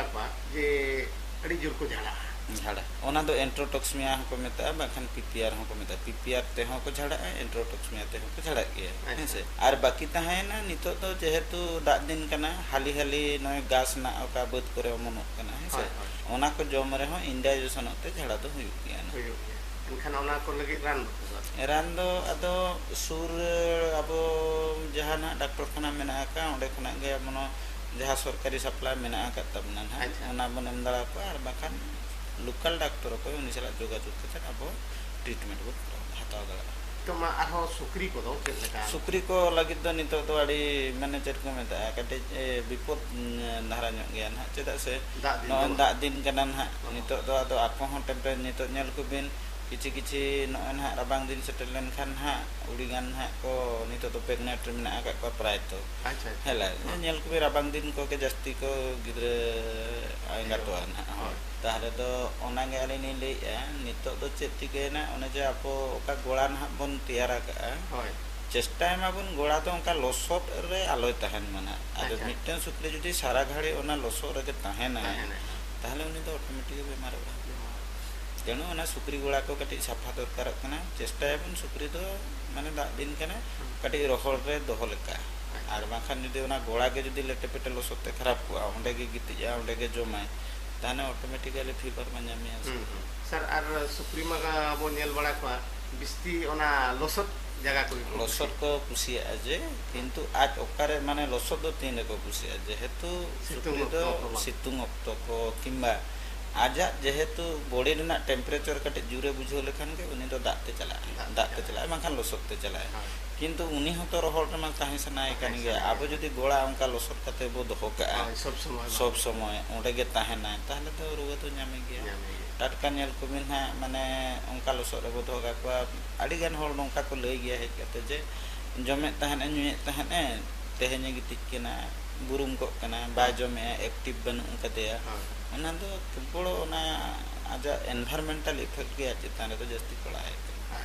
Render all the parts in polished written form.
bala kwa je adi jur ko jhala झाड़ा ओना दो एंट्रोटॉक्सिमिया को मेता बाखान पीपीआर को मेता पीपीआर ते को झाड़ा एंट्रोटॉक्सिमिया ते को झाड़ा गया हेसे आर बाकी ताहेना नितो तो जेहेतु दा दिन कना हाली हाली नय गास ना ओका बद करे अमनोक कना हेसे ओना को जम रे हो इंडाइजेशन ते झाड़ा दो हुई गया एनखान ओना को लगी रान दो अदो सुर अबो जहाना डॉक्टर खाना मेना का ओंडे खना गे मनो जहां सरकारी सप्लाई मेना का तबना ओना बन एम दड़ा को आर बाखान लोकल डॉक्टर को उनी सला जोगाजोग करते अब ट्रीटमेंट को हताव दड़ा तो मा आरो सुक्री को दो के लगा सुक्री को लगी तो नितो तो आड़ी माने चेक को मेता कटे विपद धारा ᱧᱚᱜ गया ना चेदा से दा दिन कना ना नितो तो आदो आको हो टेम्परेचर नितो ñel को बिन किछि किछि न ना राबांग दिन सेटल लेन खान हा उड़ीगान हा को नितो तो प्रेग्नेंट मेना का को प्राय तो अच्छा हेला ñel को राबांग दिन को के जस्ती को गिद्रे आंगातोन हा ताहले तो ओना गे आली नि ले नितो तो चेत चिकेना ओने जे आपो ओका गोळा ना बन तैयार का होय चेष्टा माबन गोळा तो ओका लोसट रे आलोय तहन माना आदो मिटन सुक्ले जदी सारा घाड़ी ओना लोसट रे तहन ताहले उनी तो ऑटोमेटिक बेमार बा तेणु ओना सुक्री गोळा को कटी साफा दरकार कना चेष्टा बन सुक्री तो माने दा दिन कना कटी रोहल रे दोहो लेका आर बाखान जदी ओना गोळा के जदी लेटे पेटे लोसट खराब को ओंडे के गिति जा ओंडे के जमाय ताने ऑटोमेटिकली फीवर मान्यामिया सर आर सुप्रीमा का बो नेल बड़ा को बिस्ती ओना लोसट जगह को कुसिया जे किंतु आज ओकारे माने लोसट दो तीन को कुसिया जेहेतु सुप्री दो सितुंग ऑक्टो को किंबा आजा जेहेतु बॉडी रेना टेम्परेचर कटे जुरे बुझो लेखान के उनी तो दाते चला माखान लोसट ते चला किंतु उनी हो तो रोहल रे मा ताहे सनाय कान गया अब जदी गोळा उनका लोसट कते बो दोहो का सब समय ओंडे गे ताहे ना ताहले तो रुवा तो ᱧᱟᱢᱮ गया टाटका नेल को मिन हा माने उनका लोसट रे बो दोहो का को आडी गान होल नोंका को लई गया है कते जे जमे ताहने नुए ताहने तेहेने गितिक केना बुरुम को कना बा जमे एक्टिव बन उनका देया ओना दो केवल ओना आजा एनवायरमेंटल इफेक्ट के चितान तो जस्ती पड़ा है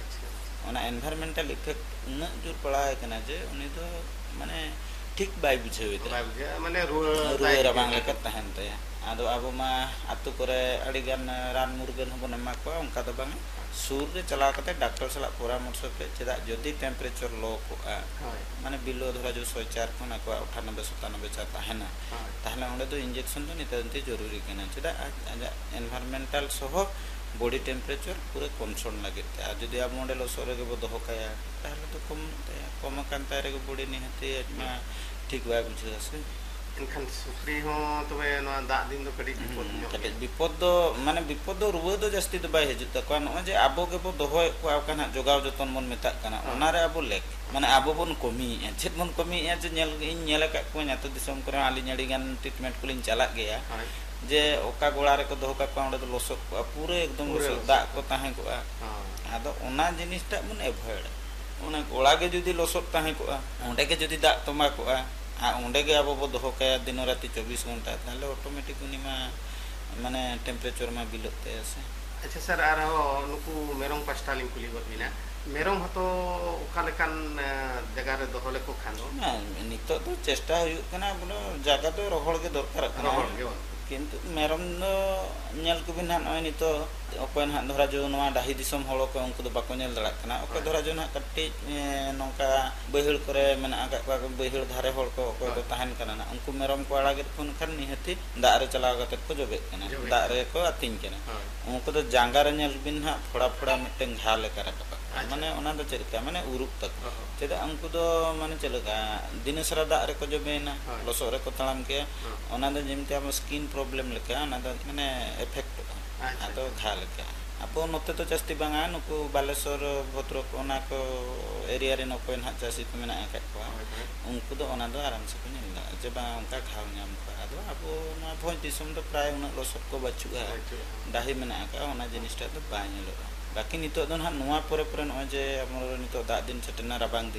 ओना एनवायरमेंटल इफेक्ट उना जोर पड़ा है कना जे उनी तो माने ठीक बाय बुझेवे माने रुए रबांग लेका तहन ते आदो आबो मा आतु करे अडी गान रान मुर्गन हबो नमा को उनका तो बांग सूर रे चला कते डॉक्टर सला परामर्श पे चेदा जदी टेम्परेचर लो को माने बिलो धरा जो 104 खना को 98 97 चा तहना ताहले ओंडे तो इंजेक्शन तो नितंती जरूरी कना चेदा आजा एनवायरमेंटल सह बॉडी टेम्परेचर पूरे कंसर्न लगे आ जदी आप ओंडे लोसरे के बो दोहो काया ताहले तो कम कांता रे के बॉडी निहते मा ठीक बा बुझासे इनखान सुक्री हो तबे नो दा दिन दो कटी विपद दो माने विपद दो रुवा दो जस्ती तो बाय हजत को न जे आबो के बो दोहो को आकना जोगाव जतन मन मेता कना ओना रे आबो लेक माने आबो बन कमी छेद बन कमी जे नेल इन नेल का को नातो दिसम करे आली नडी गान ट्रीटमेंट कुलिन चला गया जे ओका गोळा रे को दोहो का ओंडे तो लोसक पूरे एकदम लोसक दा को ताहे को आदो ओना जिनिसटा मन एवॉइड ओना गोळा के जदी लोसक ताहे को ओंडे के जदी दा तमा को ओंडे के अब बो दोहो का दिन राति 24 घंटा ताले ऑटोमेटिक उनी मा माने टेम्परेचर मा बिलते आसे अच्छा सर आर हो नुकु मेरंग पास्टालिंग कुली गमिना मेरंग हतो ओकालेकान जगह रे दोहले को खानो नितो तो चेष्टा हुयु कना बोलो जगह तो रोहल के दरकार कना किंतु मेरम दो नेल को बिन हान नितो ओपन हान धरा जो नवा डाही दिसम हolo को उनको तो बाको नेल दड़ा कना ओके धरा जो ना कट्टी नोका बहिल करे मेना आका को बहिल धारे हol को को ताहन कना ना उनको मेरम को आड़ा गे फोन खन निहति दा रे चला गते को जोबे कना दा रे को अतिन कना उनको तो जांगा रे नेल बिन हा फोड़ा फोड़ा मिटन घा ले करा माने ओना दो चेका माने उरुक तक चेदा उनको तो माने चलगा दिनसरा दा रे को जोबेना लोसो रे को तळाम के ओना दो जेमते हम स्किन प्रॉब्लम लेके ओना दो माने इफेक्ट आदो घा लेके आपो नते तो जस्ती बांगा नुको बालेश्वर भद्रक ओना को एरिया रे नको ना चासी को मेना का को उनको तो ओना दो आराम से को निला जे बा उनका घाव नाम को आदो आपो ना भोज दिसम तो प्राय उना लोसट को बचुगा दाही मेना का ओना जिनिसटा तो बाñelo बाकी नितो दो ना नुवा परे परे न जे हमर नितो दा दिन सेटना राबांग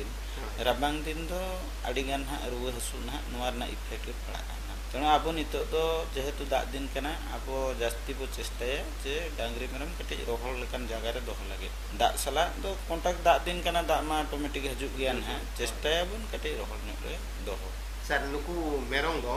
दिन दो आडी गान हा रुवा हसु ना नुवा ना इफेक्ट पड़ा तेणु अब नितो तो जेहेतु दा दिन कना अब जास्ती बो चेष्टाया जे डांगरी मेरम कटे रोहल लेकान जगह रे दोह लगे दा सला तो कांटेक्ट दा दिन कना दा मा ऑटोमेटिक हजु गया ना चेष्टाया बन कटे रोहल ने दोह सर नुकु मेरम दो